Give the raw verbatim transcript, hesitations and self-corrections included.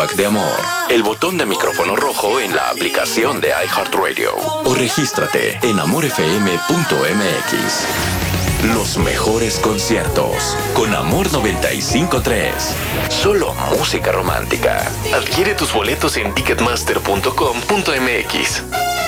Soundtrack de Amor. El botón de micrófono rojo en la aplicación de iHeartRadio. O regístrate en amor f m punto m x. Los mejores conciertos con Amor noventa y cinco punto tres. Solo música romántica. Adquiere tus boletos en ticketmaster punto com punto m x.